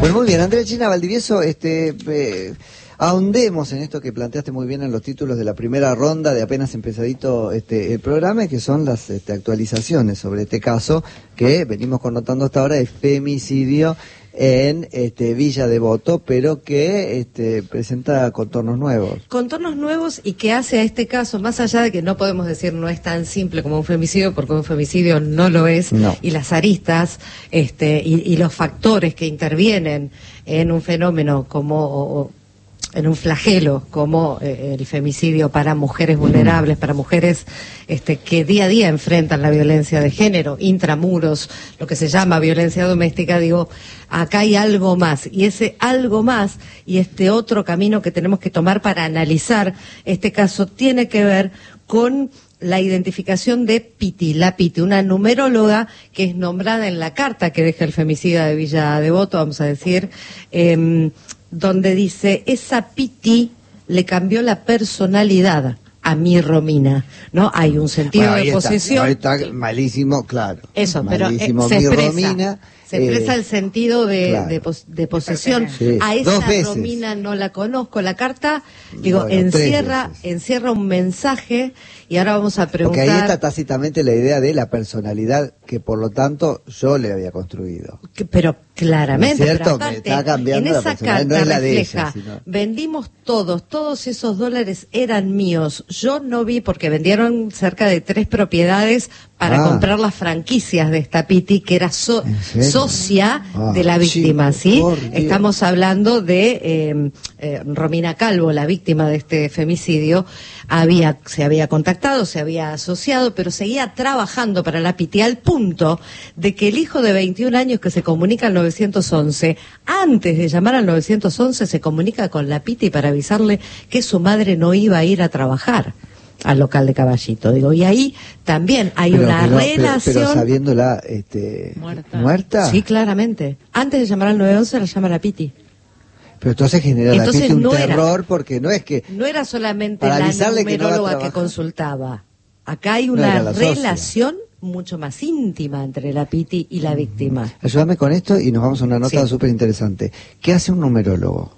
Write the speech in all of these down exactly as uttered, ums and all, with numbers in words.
Bueno, muy bien, Andrea China Valdivieso, este, eh, ahondemos en esto que planteaste muy bien en los títulos de la primera ronda de apenas empezadito este el programa, que son las este, actualizaciones sobre este caso que venimos connotando hasta ahora de femicidio en este, Villa Devoto, pero que este, presenta contornos nuevos. Contornos nuevos y que hace a este caso, más allá de que no podemos decir no es tan simple como un femicidio, porque un femicidio no lo es, no. y las aristas este, y, y los factores que intervienen en un fenómeno como... O, en un flagelo como eh, el femicidio para mujeres vulnerables, para mujeres este, que día a día enfrentan la violencia de género, intramuros, lo que se llama violencia doméstica, digo, acá hay algo más, y ese algo más y este otro camino que tenemos que tomar para analizar este caso tiene que ver con la identificación de Piti, la Piti, una numeróloga que es nombrada en la carta que deja el femicida de Villa Devoto, vamos a decir, eh, donde dice, esa Piti le cambió la personalidad a mi Romina, ¿no? Hay un sentido bueno, de posesión. Está, ahí está malísimo, claro. Eso, malísimo, pero eh, se mi expresa. Romina, Se expresa eh, el sentido de, claro. de, pos, de posesión. Sí. A esa Dos veces. Romina no la conozco. La carta, digo, bueno, encierra encierra un mensaje y ahora vamos a preguntar... Porque ahí está tácitamente la idea de la personalidad que, por lo tanto, yo le había construido. Que, pero claramente, ¿no es cierto? pero aparte, que está cambiando en la esa personalidad, carta no es la refleja, de ella, sino... vendimos todos, todos esos dólares eran míos. Yo no vi, porque vendieron cerca de tres propiedades para ah. comprar las franquicias de esta Piti, que era so, socia ah, de la víctima, ¿sí? ¿sí? Estamos hablando de eh, eh, Romina Calvo, la víctima de este femicidio. Había, se había contactado, se había asociado, pero seguía trabajando para la Piti, al punto de que el hijo de veintiún años que se comunica al nueve once, antes de llamar al nueve once, se comunica con la Piti para avisarle que su madre no iba a ir a trabajar al local de Caballito, digo, y ahí también hay pero, una pero, relación... Pero, pero sabiéndola este, muerta. muerta. Sí, claramente. Antes de llamar al nueve once la llama la Piti. Pero entonces genera entonces la Piti un no terror, era, porque no es que... No era solamente la numeróloga que, no que consultaba. Acá hay una no relación mucho más íntima entre la Piti y la víctima. Ayúdame con esto y nos vamos a una nota sí. súper interesante. ¿Qué hace un numerólogo?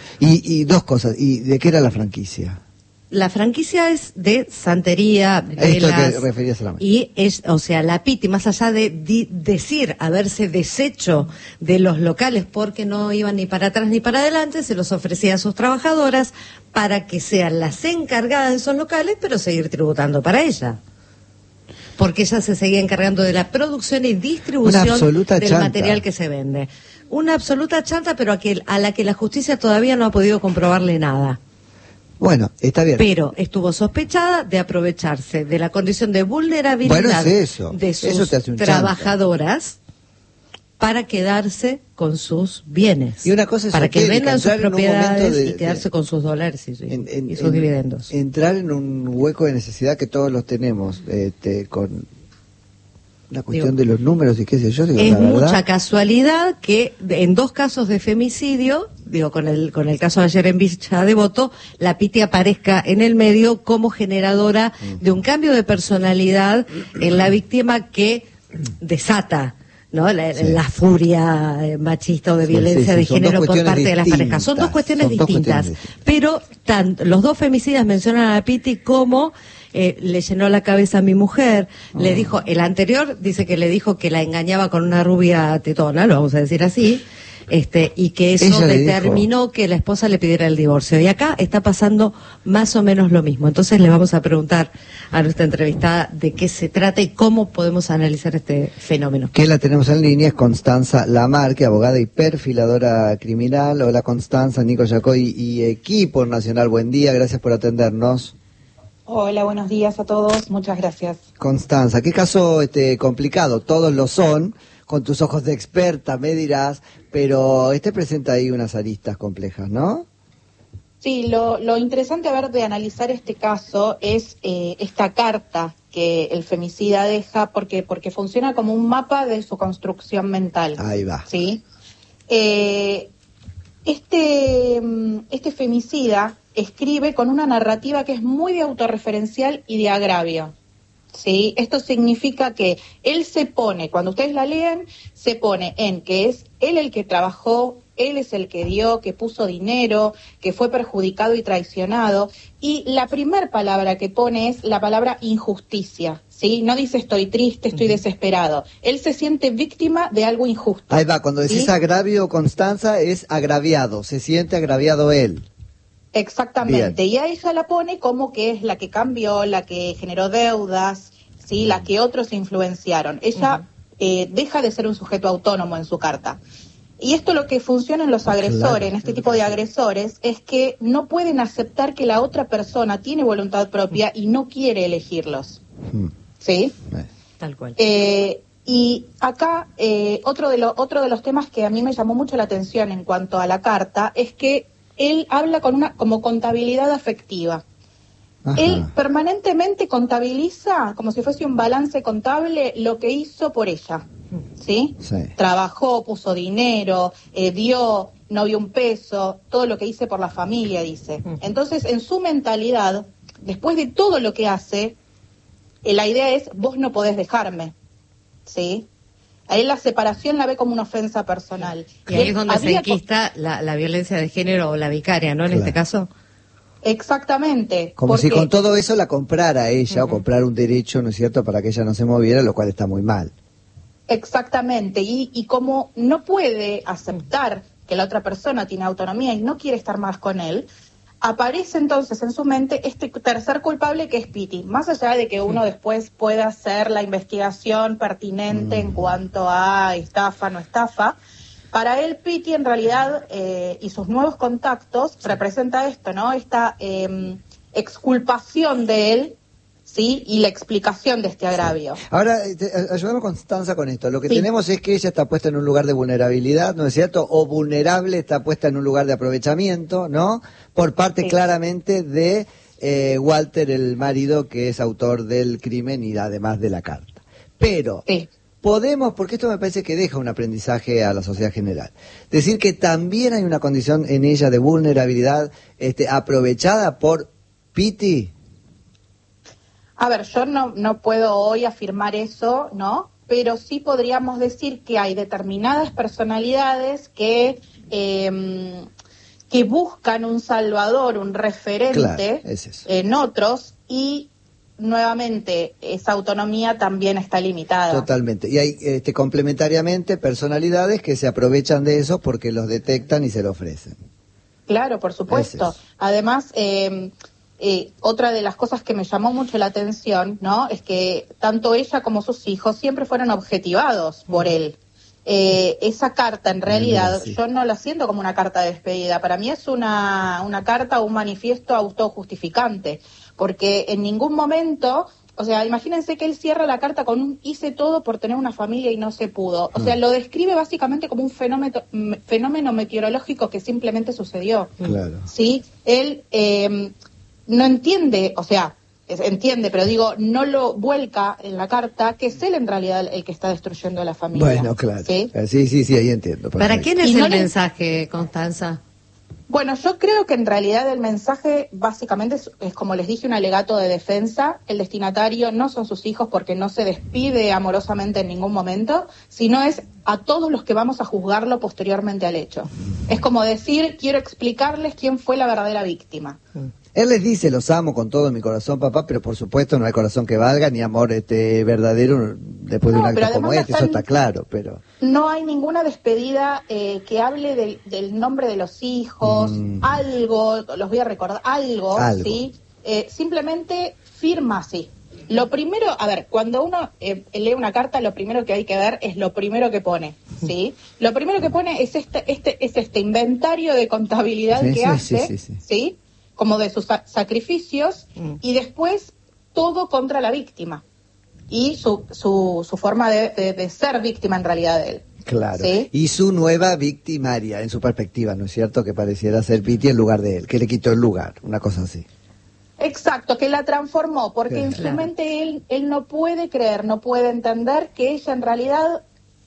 Y, y dos cosas. ¿Y de qué era la franquicia? La franquicia es de santería, velas, Esto que referías a la y es, o sea, la Piti, más allá de di, decir haberse deshecho de los locales porque no iban ni para atrás ni para adelante, se los ofrecía a sus trabajadoras para que sean las encargadas de esos locales, pero seguir tributando para ella. Porque ella se seguía encargando de la producción y distribución del chanta. material que se vende. Una absoluta chanta, pero a, que, a la que la justicia todavía no ha podido comprobarle nada. Bueno, está bien. Pero estuvo sospechada de aprovecharse de la condición de vulnerabilidad bueno, es eso. de sus eso te hace un trabajadoras chanta. Para quedarse con sus bienes. Y una cosa es para que vendan sus propiedades de, y quedarse de, con sus dólares y, en, en, y sus en, dividendos. Entrar en un hueco de necesidad que todos los tenemos, este, con la cuestión digo, de los números y qué sé yo. Digo, es la verdad, mucha casualidad que en dos casos de femicidio, digo, con el con el caso de ayer en Villa Devoto, la Piti aparezca en el medio como generadora de un cambio de personalidad en la víctima que desata, ¿no? La, sí. la furia machista o de violencia sí, sí, sí. de género por parte distintas. de las parejas. Son dos cuestiones, son dos distintas, cuestiones distintas. Pero tanto, los dos femicidas mencionan a la Piti como eh, le llenó la cabeza a mi mujer, oh. le dijo, el anterior dice que le dijo que la engañaba con una rubia tetona, lo vamos a decir así, este y que eso Ella determinó que la esposa le pidiera el divorcio. Y acá está pasando más o menos lo mismo. Entonces le vamos a preguntar a nuestra entrevistada de qué se trata y cómo podemos analizar este fenómeno. Que la tenemos en línea, es Constanza Lamarque, abogada y perfiladora criminal. Hola Constanza, Nico Yacoy y equipo nacional, buen día, gracias por atendernos. Hola, buenos días a todos, muchas gracias. Constanza, qué caso este complicado, todos lo son, con tus ojos de experta me dirás, pero este presenta ahí unas aristas complejas, ¿no? Sí, lo, lo interesante a ver de analizar este caso es eh, esta carta que el femicida deja, porque porque funciona como un mapa de su construcción mental. Ahí va. ¿Sí? Eh, este, este femicida escribe con una narrativa que es muy de autorreferencial y de agravio. ¿Sí? Esto significa que él se pone, cuando ustedes la leen, se pone en que es él el que trabajó él es el que dio, que puso dinero, que fue perjudicado y traicionado. Y la primer palabra que pone es la palabra injusticia, ¿sí? No dice estoy triste, estoy uh-huh. desesperado. Él se siente víctima de algo injusto. Ahí va, cuando decís ¿sí? agravio, Constanza, es agraviado, se siente agraviado él. Exactamente, Bien. Y a ella la pone como que es la que cambió, la que generó deudas, ¿sí? La que otros influenciaron. Ella uh-huh. eh, deja de ser un sujeto autónomo en su carta. Y esto lo que funciona en los agresores, claro, en este tipo de agresores, es que no pueden aceptar que la otra persona tiene voluntad propia y no quiere elegirlos. Uh-huh. ¿Sí? Tal cual. Eh, y acá eh, otro, de lo, otro de los temas que a mí me llamó mucho la atención en cuanto a la carta es que él habla con una como contabilidad afectiva. Ajá. Él permanentemente contabiliza, como si fuese un balance contable, lo que hizo por ella, ¿sí? Sí. Trabajó, puso dinero, eh, dio, no vio un peso, todo lo que hice por la familia, dice. Entonces, en su mentalidad, después de todo lo que hace, eh, la idea es, vos no podés dejarme, ¿sí? A él la separación la ve como una ofensa personal. Y ahí es donde se enquista con... la, la violencia de género o la vicaria, ¿no? En claro. este caso. Exactamente. Como si con todo eso la comprara ella, uh-huh. o comprara un derecho, ¿no es cierto?, para que ella no se moviera, lo cual está muy mal. Exactamente. Y, y como no puede aceptar que la otra persona tiene autonomía y no quiere estar más con él, aparece entonces en su mente este tercer culpable que es Piti. Más allá de que uno después pueda hacer la investigación pertinente mm. en cuanto a estafa, no estafa, para él Piti en realidad eh, y sus nuevos contactos representa esto, ¿no? Esta eh, exculpación de él, ¿sí? Y la explicación de este agravio. Sí. Ahora, ayudamos Constanza con esto. Lo que sí. tenemos es que ella está puesta en un lugar de vulnerabilidad, ¿no es cierto? O vulnerable está puesta en un lugar de aprovechamiento, ¿no? Por parte sí. claramente de eh, Walter, el marido, que es autor del crimen y además de la carta. Pero sí. podemos, porque esto me parece que deja un aprendizaje a la sociedad general, decir que también hay una condición en ella de vulnerabilidad este, aprovechada por Piti. A ver, yo no, no puedo hoy afirmar eso, ¿no? Pero sí podríamos decir que hay determinadas personalidades que, eh, que buscan un salvador, un referente claro, es eso. En otros y nuevamente esa autonomía también está limitada. Totalmente. Y hay este, complementariamente personalidades que se aprovechan de eso porque los detectan y se lo ofrecen. Claro, por supuesto. Es Además... Eh, Eh, otra de las cosas que me llamó mucho la atención, ¿no? Es que tanto ella como sus hijos siempre fueron objetivados por él. Eh, esa carta, en realidad, sí. yo no la siento como una carta de despedida. Para mí es una, una carta o un manifiesto autojustificante, porque en ningún momento, o sea, imagínense que él cierra la carta con un hice todo por tener una familia y no se pudo. O sea, lo describe básicamente como un fenómeno, fenómeno meteorológico que simplemente sucedió. Claro. ¿Sí? Él... Eh, no entiende, o sea, entiende, pero digo, no lo vuelca en la carta, que es él en realidad el que está destruyendo a la familia. Bueno, claro. Sí, sí, sí, sí ahí entiendo. Perfecto. ¿Para quién es el no mensaje, le... Constanza? Bueno, yo creo que en realidad el mensaje básicamente es, es, como les dije, un alegato de defensa. El destinatario no son sus hijos porque no se despide amorosamente en ningún momento, sino es a todos los que vamos a juzgarlo posteriormente al hecho. Es como decir, quiero explicarles quién fue la verdadera víctima. Él les dice, los amo con todo mi corazón, papá, pero por supuesto no hay corazón que valga, ni amor este verdadero después no, de un acto como este, eso está claro, pero... No hay ninguna despedida eh, que hable del, del nombre de los hijos, mm. algo, los voy a recordar, algo, algo. ¿sí? Eh, simplemente firma así. Lo primero, a ver, cuando uno eh, lee una carta, lo primero que hay que ver es lo primero que pone, ¿sí? Lo primero que pone es este, este, es este inventario de contabilidad sí, que sí, hace, sí, sí, sí. ¿sí? Como de sus sacrificios, mm. y después todo contra la víctima y su su, su forma de, de, de ser víctima en realidad de él. Claro, ¿sí? Y su nueva victimaria en su perspectiva, ¿no es cierto? Que pareciera ser Piti en lugar de él, que le quitó el lugar, una cosa así. Exacto, que la transformó, porque claro. en su mente él, él no puede creer, no puede entender que ella en realidad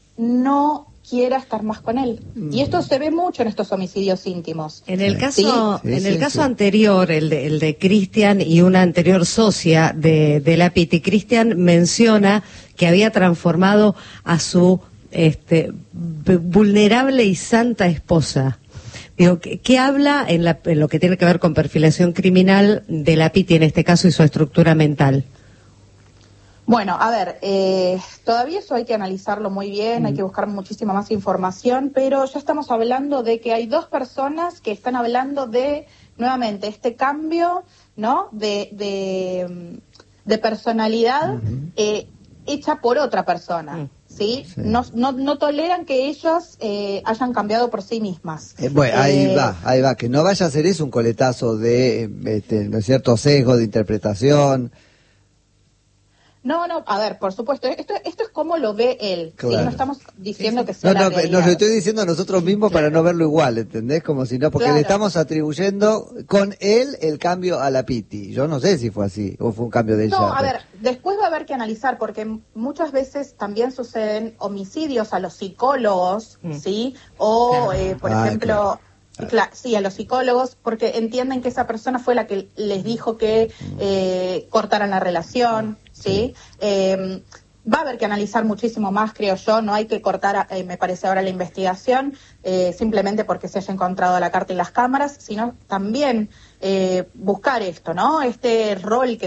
no quiera estar más con él. Mm. Y esto se ve mucho en estos homicidios íntimos. En el caso, ¿sí? en el sí, caso sí. anterior, el de, el de Cristian y una anterior socia de, de la Piti, Cristian menciona que había transformado a su este, vulnerable y santa esposa. Digo, ¿qué, qué habla en, la, en lo que tiene que ver con perfilación criminal de la Piti en este caso y su estructura mental? Bueno, a ver, eh, todavía eso hay que analizarlo muy bien, hay que buscar muchísima más información, pero ya estamos hablando de que hay dos personas que están hablando de, nuevamente, este cambio, ¿no?, de, de, de personalidad uh-huh. eh, hecha por otra persona. Uh-huh. ¿Sí? Sí. No, no, no toleran que ellas eh, hayan cambiado por sí mismas. Eh, bueno, ahí eh, va, ahí va, que no vaya a ser eso un coletazo de, este, ¿no es cierto?, sesgo de interpretación. No, no, a ver, por supuesto, esto, esto es como lo ve él, claro. ¿Sí? No estamos diciendo que sea no, la no, realidad. Nos lo estoy diciendo a nosotros mismos para no verlo igual, ¿entendés? Como si no, porque claro. le estamos atribuyendo con él el cambio a la Piti. Yo no sé si fue así, o fue un cambio de ella. No, a ver, después va a haber que analizar, porque muchas veces también suceden homicidios a los psicólogos, mm. ¿sí? O, claro. eh, por ah, ejemplo... Claro. Claro, sí, a los psicólogos, porque entienden que esa persona fue la que les dijo que eh, cortaran la relación, ¿sí? Eh, va a haber que analizar muchísimo más, creo yo, no hay que cortar, eh, me parece ahora la investigación, eh, simplemente porque se haya encontrado la carta y las cámaras, sino también eh, buscar esto, ¿no? Este rol que